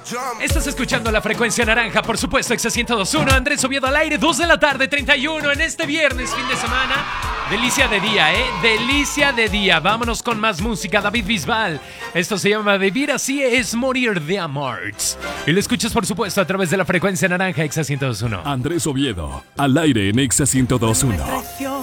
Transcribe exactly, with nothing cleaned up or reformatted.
Estás escuchando La Frecuencia Naranja, por supuesto, Exa ciento dos punto uno. Andrés Oviedo al aire, dos de la tarde, treinta y uno en este viernes, fin de semana. Delicia de día, ¿eh? Delicia de día. Vámonos con más música. David Bisbal. Esto se llama Vivir así es morir de amor. Y lo escuchas, por supuesto, a través de La Frecuencia Naranja, Exa ciento dos punto uno. Andrés Oviedo al aire en Exa ciento dos punto uno.